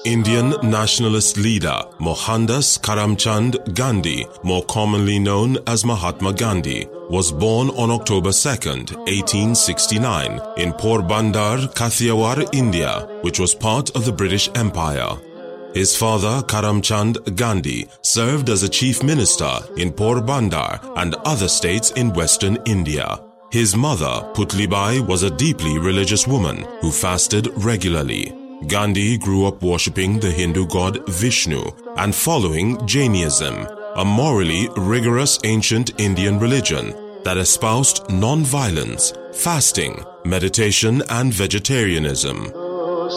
Indian nationalist leader Mohandas Karamchand Gandhi, more commonly known as Mahatma Gandhi, was born on October 2nd, 1869 in Porbandar, Kathiawar, India, which was part of the British Empire. His father, Karamchand Gandhi, served as a chief minister in Porbandar and other states in western India. His mother, Putlibai, was a deeply religious woman who fasted regularly. Gandhi grew up worshipping the Hindu god Vishnu and following Jainism, a morally rigorous ancient Indian religion that espoused non-violence, fasting, meditation, and vegetarianism.